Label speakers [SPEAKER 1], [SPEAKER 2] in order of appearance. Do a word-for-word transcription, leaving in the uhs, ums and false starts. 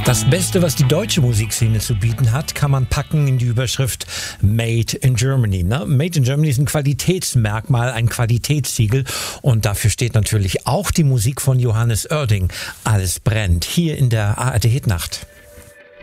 [SPEAKER 1] Das Beste, was die deutsche Musikszene zu bieten hat, kann man packen in die Überschrift Made in Germany. Ne? Made in Germany ist ein Qualitätsmerkmal, ein Qualitätssiegel und dafür steht natürlich auch die Musik von Johannes Oerding. Alles brennt hier in der A R D Hitnacht.